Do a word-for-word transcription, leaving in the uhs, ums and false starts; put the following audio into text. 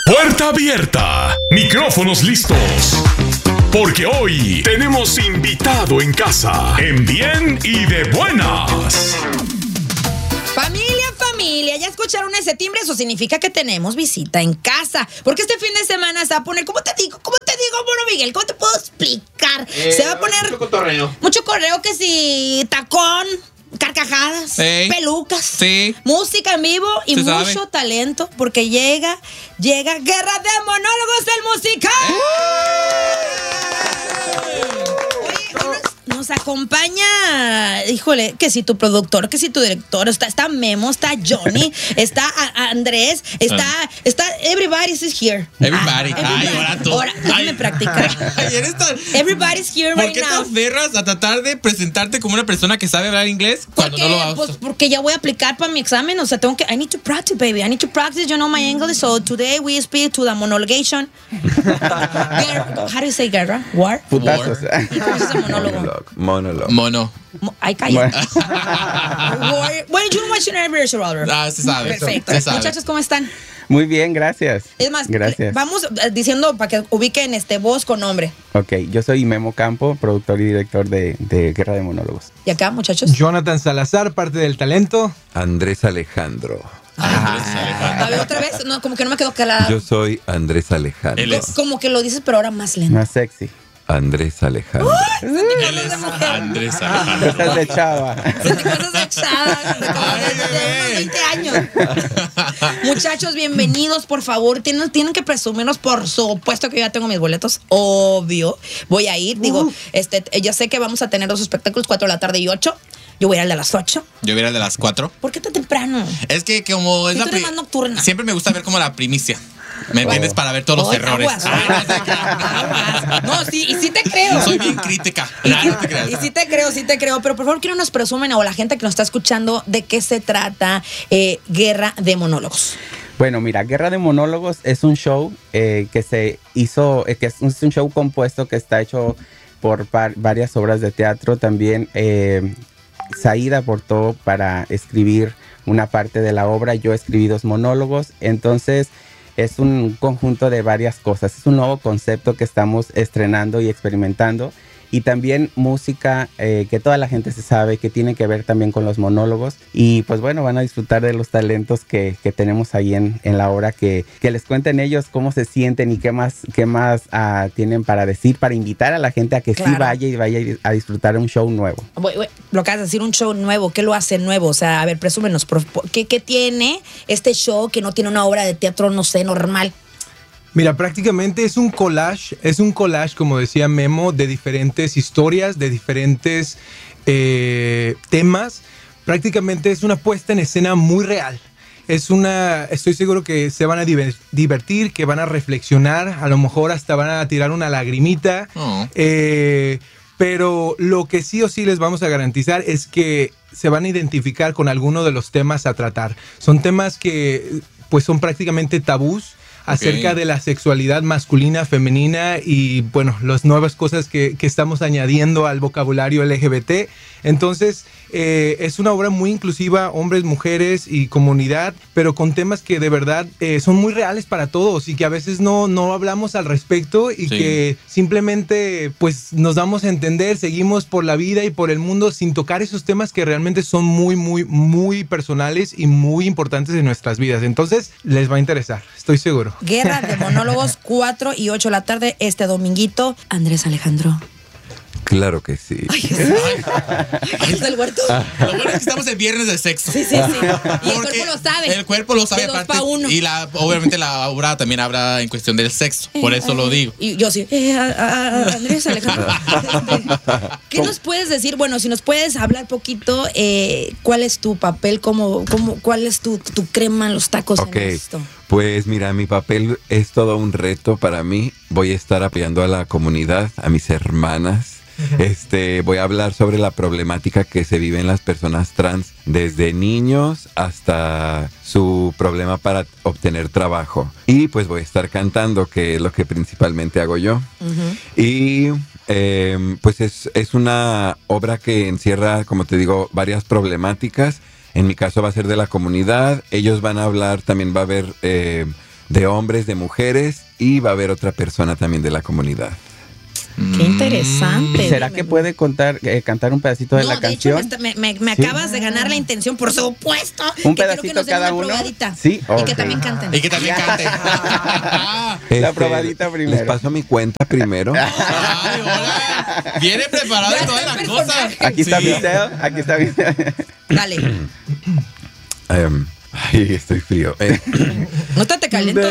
Puerta abierta, micrófonos listos. Porque hoy tenemos invitado en casa, en bien y de buenas. Familia, familia, ¿ya escucharon ese timbre? Eso significa que tenemos visita en casa. Porque este fin de semana se va a poner, ¿cómo te digo? ¿Cómo te digo, Mono Miguel? ¿Cómo te puedo explicar? Eh, se va a poner mucho cotorreo. Mucho correo, que si tacón, carcajadas, Ey. pelucas, Sí. música en vivo y Se mucho sabe. talento. Porque llega, llega Guerra de Monólogos del Musical. Oye, hoy nos, nos acompaña, híjole, que si tu productor, que si tu director, está, está Memo, está Johnny, está a- a Andrés, está, está, everybody's is here. Everybody. Ah, Ay, ahora tú. Ahora, déjame Ay. practicar. Ay, eres tan- Everybody's here ¿Por right qué te now. aferras a tratar de presentarte como una persona que sabe hablar inglés cuando Porque, no lo haces? pues, porque ya voy a aplicar para mi examen, o sea, tengo que, I need to practice, baby, I need to practice, you know, my English, so today we speak to the monologation. Guerra- how do you say guerra? War? Putazos. ¿Y cómo se dice monólogo? Monólogo. Mono. Mo- Ay, calla. War. Bueno, you know what your version, brother. Ah, se sabe. Perfecto. Se sabe. Muchachos, ¿cómo están? Muy bien, gracias. Es más, Gracias. vamos eh, diciendo para que ubiquen este voz con nombre. Ok, yo soy Memo Campo, productor y director de, de Guerra de Monólogos. ¿Y acá, muchachos? Jonathan Salazar, parte del talento. Andrés Alejandro. A ver, otra vez. No, como que no me quedó clara. Yo soy Andrés Alejandro. Él es. Como que lo dices, pero ahora más lento. Más sexy. Andrés Alejandro. Él es Andrés Alejandro. Cosas de chava. Sentí cosas echadas de como Ay, de- de bebé. unos veinte años. Muchachos, bienvenidos, por favor. Tienen, tienen que presumirnos, por supuesto que yo ya tengo mis boletos. Obvio. Voy a ir. Digo, este, ya sé que vamos a tener dos espectáculos, cuatro de la tarde y ocho. Yo voy a ir al de las ocho. Yo voy a ir al de las cuatro. ¿Por qué tan temprano? Es que como es Si la tú eres pri- más nocturna. siempre me gusta ver como la primicia. ¿Me entiendes? Para ver todos los Ay, errores. aguas, Ah, aguas, no te creas. aguas. No, sí, y sí te creo. Soy bien crítica. Y, No, no te creas. y sí te creo, sí te creo. Pero por favor, quiero nos presumen, o la gente que nos está escuchando, de qué se trata eh, Guerra de Monólogos. Bueno, mira, Guerra de Monólogos es un show eh, que se hizo, eh, que es un, es un show compuesto que está hecho por par- varias obras de teatro. También eh, Said aportó para escribir una parte de la obra. Yo escribí dos monólogos. Entonces es un conjunto de varias cosas. Es un nuevo concepto que estamos estrenando y experimentando. Y también música eh, que toda la gente se sabe, que tiene que ver también con los monólogos. Y pues bueno, van a disfrutar de los talentos que, que tenemos ahí en, en la obra, que, que les cuenten ellos cómo se sienten y qué más, qué más uh, tienen para decir, para invitar a la gente a que Claro. sí vaya y vaya a disfrutar un show nuevo. Voy- voy- Lo que vas a decir, un show nuevo, ¿qué lo hace nuevo? O sea, a ver, presúmenos, por- por- ¿qué, qué tiene este show que no tiene una obra de teatro, no sé, normal? Mira, prácticamente es un collage, es un collage, como decía Memo, de diferentes historias, de diferentes eh, temas. Prácticamente es una puesta en escena muy real. Es una, estoy seguro que se van a diver- divertir, que van a reflexionar, a lo mejor hasta van a tirar una lagrimita. Oh. Eh, pero lo que sí o sí les vamos a garantizar es que se van a identificar con alguno de los temas a tratar. Son temas que pues son prácticamente tabús acerca de la sexualidad masculina, femenina y, bueno, las nuevas cosas que, que estamos añadiendo al vocabulario L G B T. Entonces, eh, es una obra muy inclusiva, hombres, mujeres y comunidad, pero con temas que de verdad eh, son muy reales para todos y que a veces no, no hablamos al respecto y Sí. que simplemente pues nos damos a entender, seguimos por la vida y por el mundo sin tocar esos temas que realmente son muy, muy, muy personales y muy importantes en nuestras vidas. Entonces, les va a interesar, estoy seguro. Guerra de Monólogos, cuatro y ocho de la tarde, este dominguito. Andrés Alejandro. Claro que sí. Ay, Jesús. Ay, ¿está el huerto? Lo bueno es que estamos en viernes de sexo. Sí, sí, sí. Y el Porque cuerpo lo sabe. El cuerpo lo sabe De dos aparte. pa' uno. Y la, obviamente la obra también habla en cuestión del sexo. Por eso lo digo. Y yo sí, eh, a- a- a- Andrés Alejandro. ¿Qué nos puedes decir? Bueno, si nos puedes hablar poquito, eh, ¿cuál es tu papel? ¿Cómo, cómo, ¿Cuál es tu, tu crema en los tacos Ok, en esto? pues mira, mi papel es todo un reto para mí. Voy a estar apoyando a la comunidad, a mis hermanas. Este, voy a hablar sobre la problemática que se vive en las personas trans, desde niños hasta su problema para obtener trabajo. Y pues voy a estar cantando, que es lo que principalmente hago yo. Ujú. Y eh, pues es, es una obra que encierra, como te digo, varias problemáticas. En mi caso va a ser de la comunidad. Ellos van a hablar, también va a haber eh, de hombres, de mujeres, y va a haber otra persona también de la comunidad. Qué interesante. ¿Será Dime, que Bruno. puede contar, eh, cantar un pedacito de no, la de canción? hecho, me, me, me ¿Sí? acabas de ganar la intención, por supuesto. Un que quiero pedacito que nos den cada una uno. probadita. Sí, Y ok. que también canten. Y que también cante. La probadita primero. Les paso mi cuenta primero. Ay, hola. Viene preparado Ya y todas está las el cosas. personaje. Aquí está Sí. mi video, aquí está mi video. Dale. Em, ay, estoy frío. Eh, No te, te caliento.